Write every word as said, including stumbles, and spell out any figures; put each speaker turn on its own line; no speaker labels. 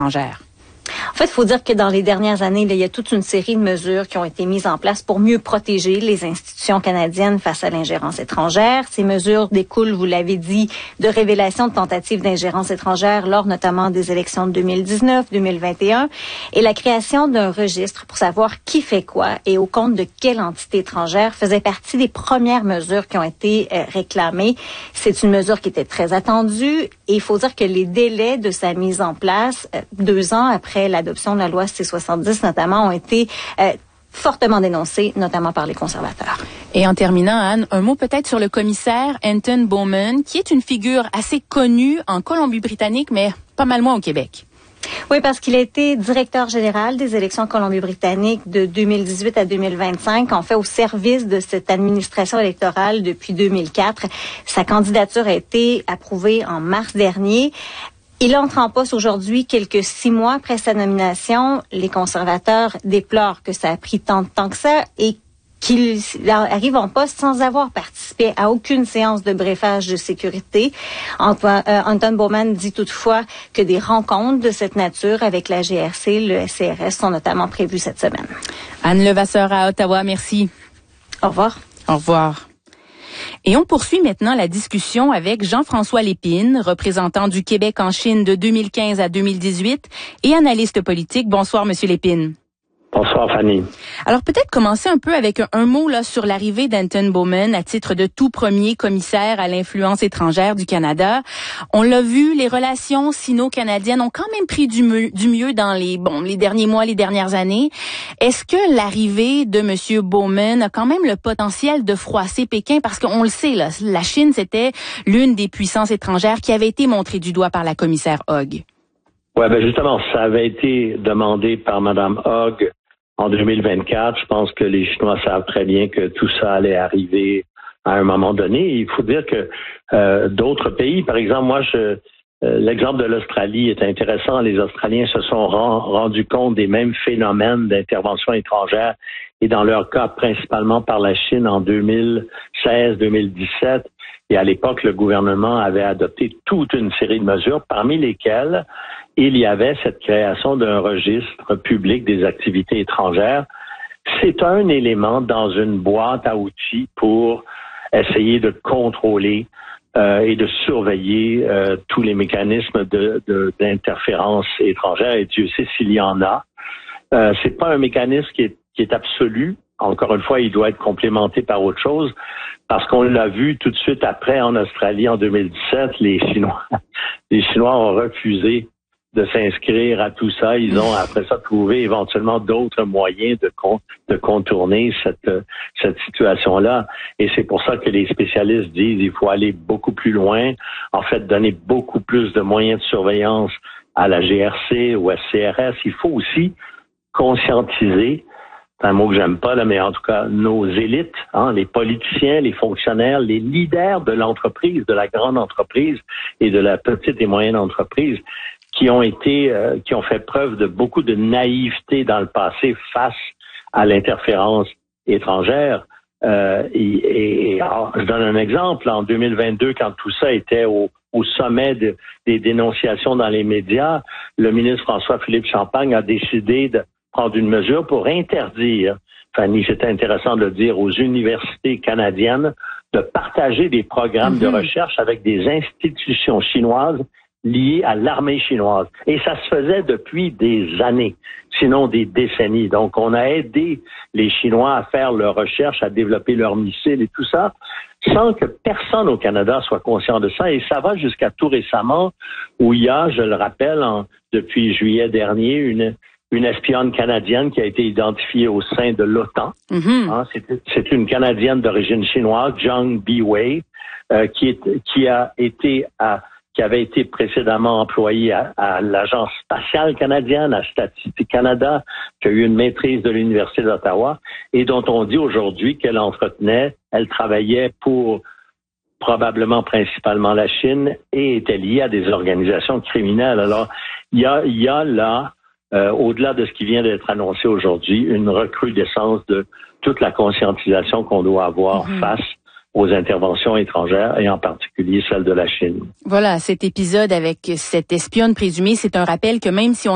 étrangères.
En fait, il faut dire que dans les dernières années, là, il y a toute une série de mesures qui ont été mises en place pour mieux protéger les institutions canadiennes face à l'ingérence étrangère. Ces mesures découlent, vous l'avez dit, de révélations de tentatives d'ingérence étrangère lors notamment des élections de deux mille dix-neuf, deux mille vingt et un, et la création d'un registre pour savoir qui fait quoi et au compte de quelle entité étrangère faisait partie des premières mesures qui ont été euh, réclamées. C'est une mesure qui était très attendue et il faut dire que les délais de sa mise en place, euh, deux ans après l'adoption de la loi C soixante-dix notamment, ont été euh, fortement dénoncés, notamment par les conservateurs.
Et en terminant, Anne, un mot peut-être sur le commissaire Anton Bowman, qui est une figure assez connue en Colombie-Britannique, mais pas mal moins au Québec.
Oui, parce qu'il a été directeur général des élections Colombie-Britannique de deux mille dix-huit à deux mille vingt-cinq, en fait au service de cette administration électorale depuis deux mille quatre. Sa candidature a été approuvée en mars dernier. Il entre en poste aujourd'hui, quelques six mois après sa nomination. Les conservateurs déplorent que ça a pris tant de temps que ça et qu'il arrive en poste sans avoir participé à aucune séance de briefage de sécurité. Antoine, euh, Anton Bowman dit toutefois que des rencontres de cette nature avec la G R C, le S C R S, sont notamment prévues cette semaine.
Anne Levasseur à Ottawa, merci.
Au revoir.
Au revoir. Et on poursuit maintenant la discussion avec Jean-François Lépine, représentant du Québec en Chine de deux mille quinze à deux mille dix-huit et analyste politique. Bonsoir, Monsieur Lépine.
Bonsoir, Fanny.
Alors, peut-être commencer un peu avec un, un mot là sur l'arrivée d'Anton Bowman à titre de tout premier commissaire à l'influence étrangère du Canada. On l'a vu, les relations sino-canadiennes ont quand même pris du mieux, du mieux dans les bon les derniers mois, les dernières années. Est-ce que l'arrivée de Monsieur Bowman a quand même le potentiel de froisser Pékin? Parce qu'on le sait, là, la Chine, c'était l'une des puissances étrangères qui avait été montrée du doigt par la commissaire Hogg.
Ouais, ben justement, ça avait été demandé par Madame Hogg en deux mille vingt-quatre. Je pense que les Chinois savent très bien que tout ça allait arriver à un moment donné. Il faut dire que euh, d'autres pays, par exemple, moi, je, euh, l'exemple de l'Australie est intéressant. Les Australiens se sont rend, rendus compte des mêmes phénomènes d'intervention étrangère et dans leur cas, principalement par la Chine en deux mille seize deux mille dix-sept. Et à l'époque, le gouvernement avait adopté toute une série de mesures, parmi lesquelles il y avait cette création d'un registre public des activités étrangères. C'est un élément dans une boîte à outils pour essayer de contrôler euh, et de surveiller euh, tous les mécanismes de, de, d'interférence étrangère. Et Dieu sait s'il y en a. Euh, c'est pas un mécanisme qui est, qui est absolu. Encore une fois, il doit être complémenté par autre chose, parce qu'on l'a vu tout de suite après en Australie en deux mille dix-sept, les Chinois, les Chinois ont refusé de s'inscrire à tout ça. Ils ont après ça trouvé éventuellement d'autres moyens de, con, de contourner cette, cette situation-là. Et c'est pour ça que les spécialistes disent qu'il faut aller beaucoup plus loin, en fait donner beaucoup plus de moyens de surveillance à la G R C, au S C R S. Il faut aussi conscientiser, c'est un mot que j'aime pas, là, mais en tout cas, nos élites, hein, les politiciens, les fonctionnaires, les leaders de l'entreprise, de la grande entreprise et de la petite et moyenne entreprise, qui ont été, euh, qui ont fait preuve de beaucoup de naïveté dans le passé face à l'interférence étrangère. Euh, et, et alors, je donne un exemple. En deux mille vingt-deux, quand tout ça était au, au sommet de, des dénonciations dans les médias, le ministre François-Philippe Champagne a décidé de prendre une mesure pour interdire, Fanny, c'est intéressant de le dire, aux universités canadiennes de partager des programmes mm-hmm. de recherche avec des institutions chinoises liées à l'armée chinoise. Et ça se faisait depuis des années, sinon des décennies. Donc, on a aidé les Chinois à faire leurs recherches, à développer leurs missiles et tout ça, sans que personne au Canada soit conscient de ça. Et ça va jusqu'à tout récemment, où il y a, je le rappelle, en, depuis juillet dernier, une une espionne canadienne qui a été identifiée au sein de l'OTAN. Mm-hmm. Hein, c'est, c'est une Canadienne d'origine chinoise, Zhang Biwei, euh, qui, est, qui a été à qui avait été précédemment employée à, à l'Agence spatiale canadienne, à Statistique Canada, qui a eu une maîtrise de l'Université d'Ottawa, et dont on dit aujourd'hui qu'elle entretenait, elle travaillait pour probablement principalement la Chine et était liée à des organisations criminelles. Alors, il y a, il y a là, euh, au-delà de ce qui vient d'être annoncé aujourd'hui, une recrudescence de toute la conscientisation qu'on doit avoir mm-hmm. face aux interventions étrangères et en particulier celle de la Chine.
Voilà, cet épisode avec cette espionne présumée, c'est un rappel que même si on